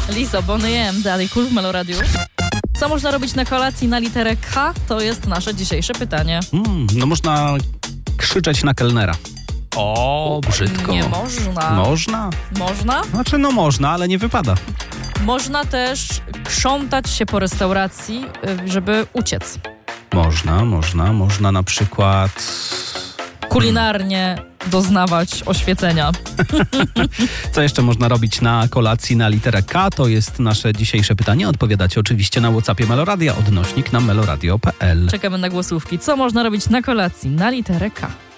Lisa Boniem, Daddy Cool w Meloradiu. Co można robić na kolacji na literę K? To jest nasze dzisiejsze pytanie. No można krzyczeć na kelnera. O, brzydko. Nie można. Można? Można? Znaczy, no można, ale nie wypada. Można też krzątać się po restauracji, żeby uciec. Można na przykład... Kulinarnie doznawać oświecenia. Co jeszcze można robić na kolacji na literę K? To jest nasze dzisiejsze pytanie. Odpowiadacie oczywiście na WhatsAppie Meloradia, / na meloradio.pl. Czekamy na głosówki. Co można robić na kolacji na literę K?